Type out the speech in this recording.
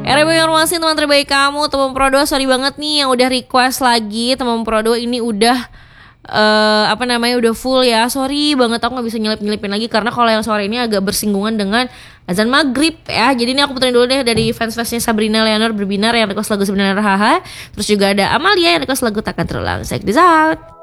RB informasi teman terbaik kamu, teman Pro 2, sorry banget nih yang udah request lagi. Teman Pro 2 ini udah udah full ya. Sorry banget aku gak bisa nyelip-nyelipin lagi karena kalau yang sore ini agak bersinggungan dengan azan maghrib ya. Jadi ini aku puterin dulu deh dari fans-fansnya Sabrina Leonor Berbinar yang request lagu Sebenarnya Haha. Terus juga ada Amalia yang request lagu Takkan Terulang. Check this out.